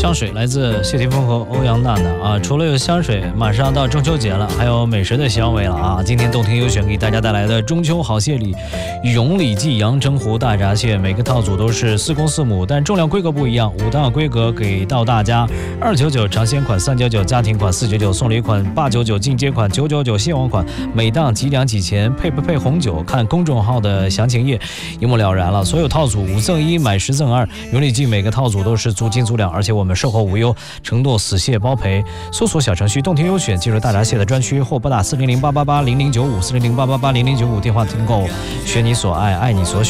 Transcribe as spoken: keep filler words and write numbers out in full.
香水来自谢霆锋和欧阳娜娜啊，除了有香水，马上到中秋节了，还有美食的香味了啊！今天动听优选给大家带来的中秋好蟹礼，永里记阳澄湖大闸蟹，每个套组都是四公四母，但重量规格不一样，五大规格给到大家，二九九尝鲜款，三九九家庭款，四九九送礼款，八九九进阶款，九九九蟹黄款，每档几两几钱，配不配红酒，看公众号的详情页，一目了然了。所有套组五赠一，买十赠二，永里记每个套组都是足斤足两，而且我们售后无忧，承诺死蟹包赔。搜索小程序动听优选，进入大闸蟹的专区，或拨打四零零八八八零零九五四零零八八八零零九五电话订购，选你所爱，爱你所选。